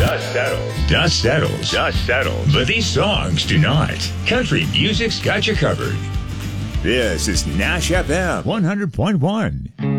Dust settles. Dust settles. Dust settles. But these songs do not. Country music's got you covered. This is Nash FM 100.1.